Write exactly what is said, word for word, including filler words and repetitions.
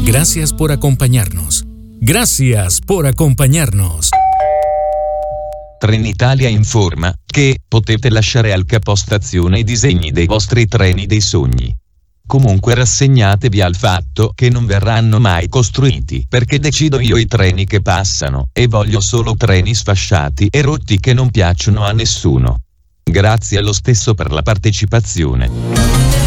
Gracias por acompañarnos. Gracias por acompañarnos. Trenitalia informa che potete lasciare al capostazione i disegni dei vostri treni dei sogni. Comunque rassegnatevi al fatto che non verranno mai costruiti perché decido io i treni che passano e voglio solo treni sfasciati e rotti che non piacciono a nessuno. Grazie lo stesso per la partecipazione.